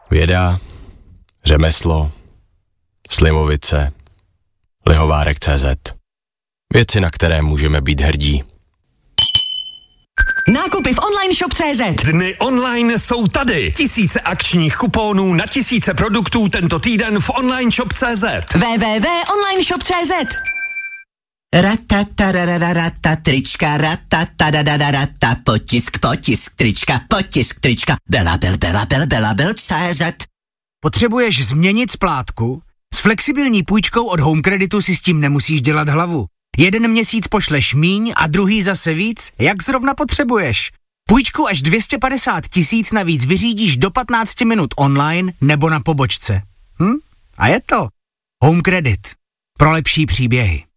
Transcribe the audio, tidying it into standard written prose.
Věda, řemeslo, Slimovice, Lihovárek.cz. Věci, na které můžeme být hrdí. Nákupy v online shop.cz. Dny online jsou tady. Tisíce akčních kuponů na tisíce produktů tento týden v online shop.cz. www.onlineshop.cz. Ratatarararata trička, ratatarararata potisk trička, bela.cz. Potřebuješ změnit splátku? S flexibilní půjčkou od Home Creditu si s tím nemusíš dělat hlavu. Jeden měsíc pošleš míň a druhý zase víc, jak zrovna potřebuješ. Půjčku až 250 000 navíc vyřídíš do 15 minut online nebo na pobočce. A je to Home Credit. Pro lepší příběhy.